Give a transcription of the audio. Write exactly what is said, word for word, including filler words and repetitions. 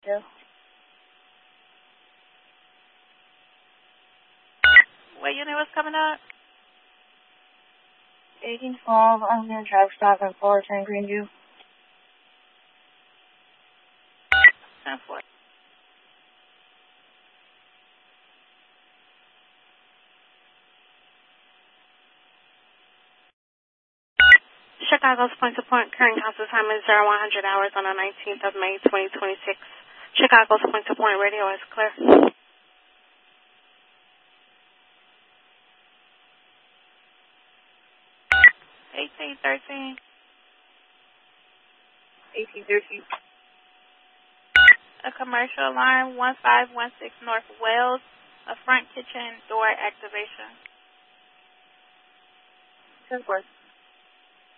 two. What unit was coming up? eighteen twelve, I'm going to drive stop at Fullerton, Greenview. ten four. Chicago's point to point current house time is zero one hundred hours on the nineteenth of May, twenty twenty-six. Chicago's point to point radio is clear. eighteen thirteen. eighteen thirteen. A commercial alarm, one five one six North Wales, a front kitchen door activation. ten four.